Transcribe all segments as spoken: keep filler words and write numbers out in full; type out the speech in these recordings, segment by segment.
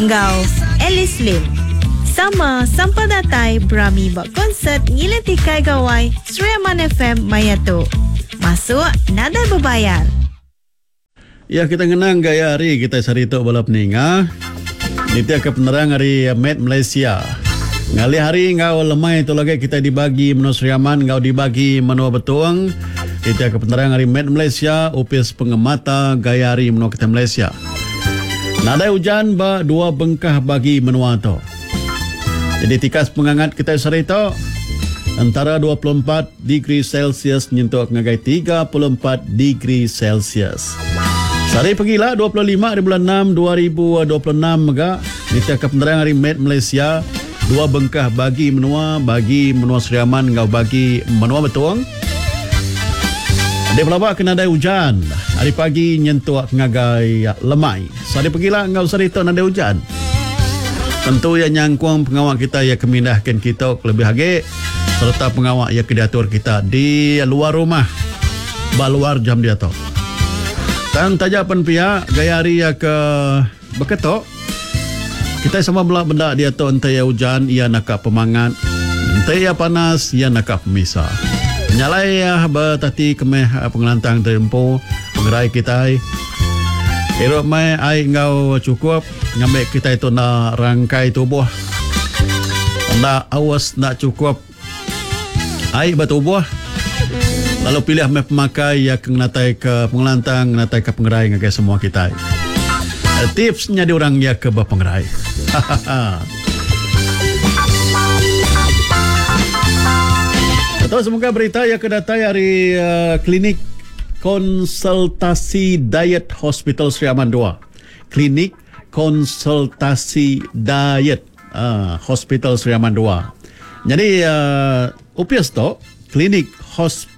Ngau Alice Lim. Sama sampai datai berami buat konsert ngilai tikai gawai Sriaman F M Mayato. Masuk nadai berbayar. Ya, kita ngenang gaya hari kita sarito balap ninga. Nitia ke penerang hari Med Malaysia. Ngali hari ngau lemai tu lagi kita dibagi menu Sriaman, ngau dibagi menu betuang. Nitia ke penerang hari Med Malaysia, upis pengemata gaya hari menu kita Malaysia. Nadai hujan ba dua bengkah bagi menu atau. Jadi tikas pengangat kita sarito antara dua puluh empat degree Celsius nyentuh ngagai tiga puluh empat degree Celsius. Sari pergilah dua puluh lima di bulan enam dua ribu dua puluh enam mega Nitia ke penerang hari Med Malaysia dua bengkah bagi menua bagi menua Sriaman ngau bagi menua betuang. Dia pelabak kena ada hujan. Hari pagi nyentuh ngagai lemai. Sari pergilah ngau sari tu ada hujan. Tentu yang nyangkuang pengawak kita yang kemindahkan kita ke lebih hage serta pengawak yang kedatur kita di luar rumah baluar jam dia tu. Dan tajapan pihak gaya hari yang ke beketok kita sama belak benda dia tu entah ya hujan ia nak pemangat entah ya panas ia nak pemisah nyalai ya bertati kemeh pengelantang tempo pengerai kita erok mai ai ngau cukup ngambil kita itu nak rangkai tubuh nak awas nak cukup ai bertubuh lalu pilih map pemakai yang natai ke pengelantang, natai ke pengerai ngagai semua kita. Tipsnya di orang ya ke pengerai. Atau semoga berita yang kedatai dari uh, klinik konsultasi diet Hospital Sriaman dua. Klinik konsultasi diet uh, Hospital Sriaman dua. Jadi uh, upias to klinik hospital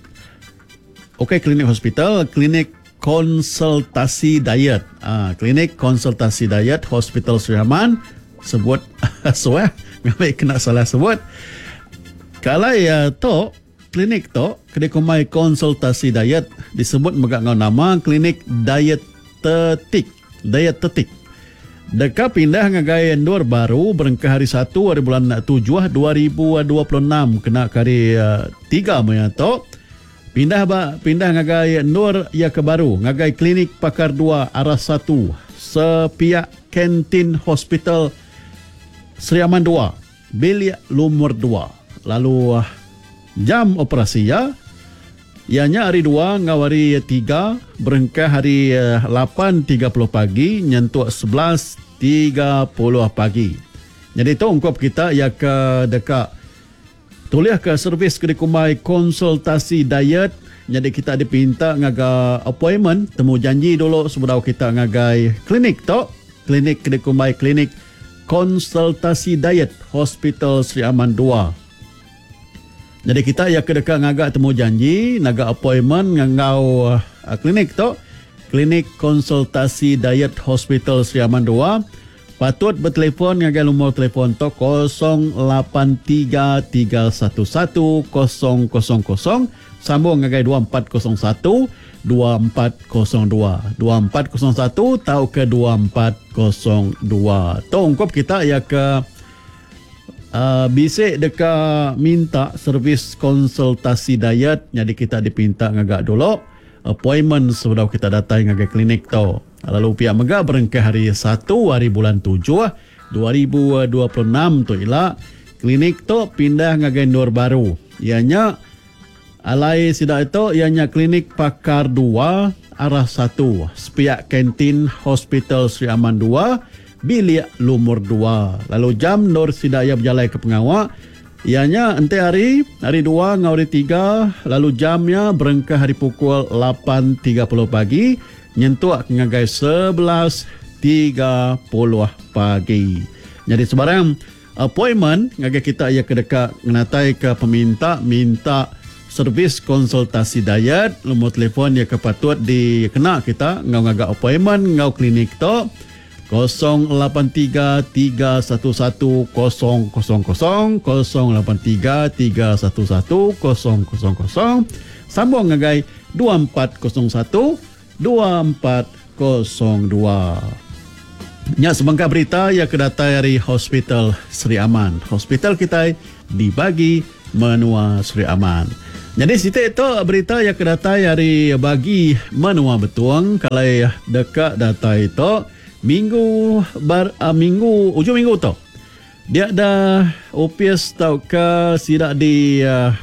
Okey, klinik hospital, klinik konsultasi diet. Ah, klinik konsultasi diet Hospital Sriaman sebut soah, ngapai kena salah sebut. Kalau ya to klinik to kedai konsultasi diet disebut megak ngau nama klinik dietetik, dietetik. Deka pindah ngagai endor baru berengkah hari satu hari bulan tujuh dua ribu dua puluh enam kena kari uh, tiga maya to. Pindah ba pindah ngagai Nur ya ke baru ngagai klinik pakar dua arah satu sepiak kantin Hospital Sriaman dua bilik lumur dua lalu uh, jam operasi ya ianya hari dua ngau hari tiga berengkah hari uh, lapan tiga puluh pagi nyentuh sebelas tiga puluh pagi. Jadi itu ungkap kita ya ke dekat tuliah ke servis kedai konsultasi diet. Jadi kita dipinta ngaga appointment, temu janji dulu sebelum kita ngagai klinik tu. Klinik kedai klinik konsultasi diet Hospital Sriaman dua. Jadi kita ya kedekat ngaga temu janji, ngaga appointment ngangau uh, klinik tu. Klinik konsultasi diet Hospital Sriaman dua. Patut bertelefon ngagai nombor telefon to kosong lapan tiga tiga satu satu kosong kosong kosong sambung ngagai dua empat kosong satu dua empat kosong dua dua empat kosong satu tau ke dua empat kosong dua. To ungkap kita ya ke uh, bisik deka minta servis konsultasi diet jadi kita dipinta ngagak dulu appointment sebelum kita datang ngagai klinik to. Lalu pihak mega berengkah hari satu hari bulan tujuh dua ribu dua puluh enam tu ialah klinik tu pindah ngagai Nur baru. Ianya alai sidak itu ianya klinik pakar dua arah satu sepiak kantin Hospital Sriaman dua bilik lumur dua. Lalu jam Nur sidak ia berjalan ke pengawak ianya ente hari hari dua ngau hari tiga lalu jamnya berengkah hari pukul lapan tiga puluh pagi nyentuh ngagai sebelas tiga puluh pagi. Jadi sebarang appointment ngagai kita ia kedekat ngenatai ke peminta minta servis konsultasi diet nombor telefon ia kepatut dikena kita ngau ngagai appointment ngau klinik to kosong lapan tiga tiga satu satu kosong kosong kosong kosong lapan tiga tiga satu satu kosong kosong kosong sambung ngagai dua empat kosong satu dua empat kosong dua. Nya sebangka berita yang kedatai dari Hospital Sri Aman. Hospital kita dibagi menua Sri Aman. Jadi situ itu berita yang kedatai dari bagi menua betuang kalau dekat data itu minggu bar uh, minggu ujung minggu tu. Dia ada O P S tau ke sidak di uh,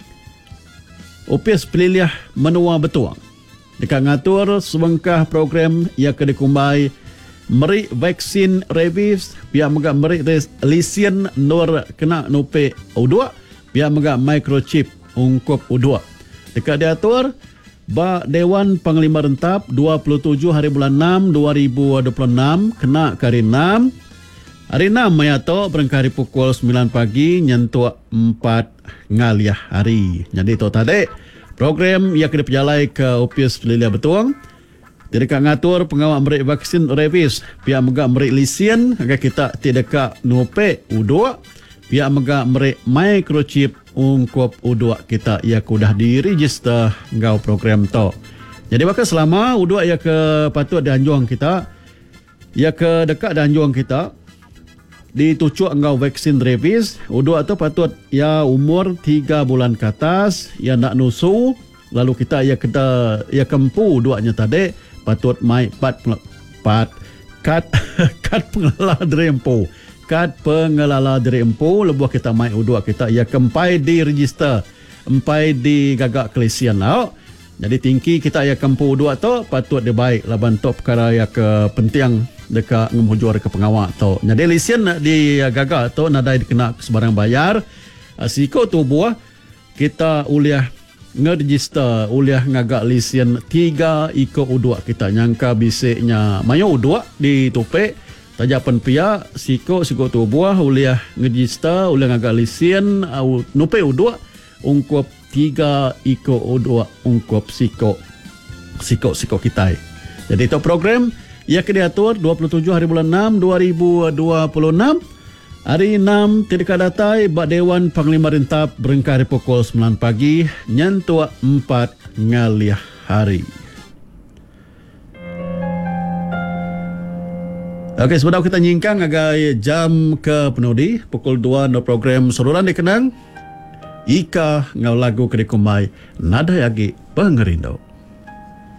O P S peliliah menua betuang. Dekat ngatur sebangkah program yang kedekumbai meri vaksin rabies, pihak megak meri lisen nur kena nupe U dua, pihak megak microchip ungkup U dua. Dekat diatur ba Dewan Panglima Rentap dua puluh tujuh hari bulan enam dua ribu dua puluh enam kena hari enam. Hari enam mayato berengkari pukul sembilan pagi nyentuh empat ngaliah hari. Jadi itu tadi program yang kena perjalai ke O P S Peliliah Betuang. Tidak ngatur pengawal merik vaksin rabies, pihak megak merik lisen agar kita tidak nupe U dua, pihak megak merik microchip ungkup U dua kita ia kudah diregister ngau program tu. Jadi bakal selama U dua ia ke patut dianjuang kita, ia ke dekat dianjuang kita ditucuk ngau vaksin rabies. U dua tu patut ia umur tiga bulan ke atas, ia nak nusu, lalu kita ia kita ia kempu duanya tadi patut mai pat pat kad kad pengelola Derempu kad pengelola Derempu lebuh kita mai U dua kita ia kempai di register empai di gagak kelesian lau. Jadi tinggi kita ia kempu U dua tu patut dia baik laban top perkara ia ke penting dekat ngemujur ke pengawal tu. Jadi lesen di gagak tu nadai dikena sebarang bayar siko tu buah kita uliah ngeregister uliah ngagak lisen tiga iko U dua kita nyangka bisiknya mayo U dua di tupe tajapan pia siko siko tu buah uliah ngeregister uliah ngagak lisen uh, nupe U dua ungkup tiga iko U dua ungkup siko siko siko kita. Jadi itu program ia diatur dua puluh tujuh hari bulan enam dua ribu dua puluh enam. Hari enam tidak datai Bak Dewan Panglima Rentap berengkari pukul sembilan pagi nyentuh empat ngaliah hari. Okey, sebentar kita nyingkang agak jam ke penudi pukul dua no program Sororan Dikenang Ika ngau lagu kedikumai nada yagi pengerindau.